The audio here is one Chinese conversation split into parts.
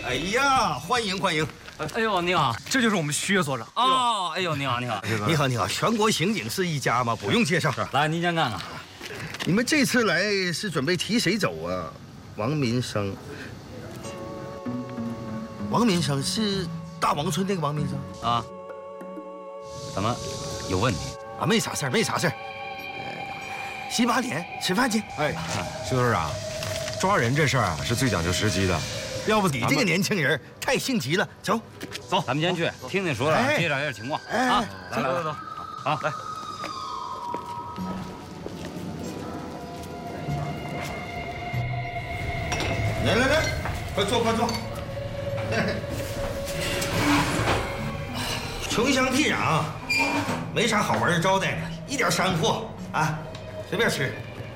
哎呀，欢迎欢迎！ 哎呦，你好， 这就是我们徐岳所长。 哦，哎呦，你好，你好， 你好你好，全国刑警是一家吗？不用介绍。 来，您先看看。 你们这次来是准备提谁走啊？王民生。王民生是大王村那个王民生啊？怎么有问题？ 啊，没啥事儿，没啥事儿。洗把脸，吃饭去。 哎，徐所长，抓人这事儿啊是最讲究时机的，要不你这个年轻人太性急了。走， 走，咱们先去听听所长介绍一下情况啊。来，好，来。 来，快坐快坐。穷乡僻壤，没啥好玩的招待的，一点山货啊，随便吃。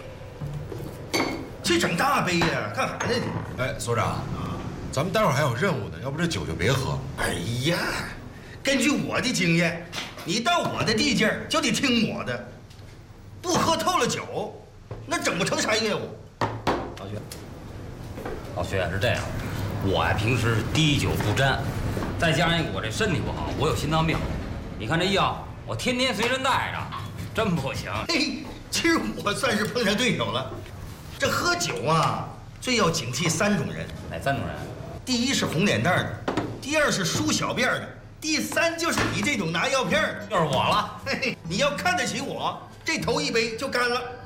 去整大杯呀，干啥呢你？ 哎，所长，咱们待会儿还有任务呢，要不这酒就别喝。 哎呀，根据我的经验，你到我的地界就得听我的，不喝透了酒，那整不成啥业务。 老薛是这样，我呀平时滴酒不沾，再加上我这身体不好，我有心脏病，你看这药我天天随身带着，真不行。 嘿，今儿我算是碰上对手了。这喝酒啊，最要警惕3种人。 哪3种人？ 第一是红脸蛋的，第二是梳小辫的，第3就是你这种拿药片的。 就是我了。 嘿嘿，你要看得起我，这头一杯就干了。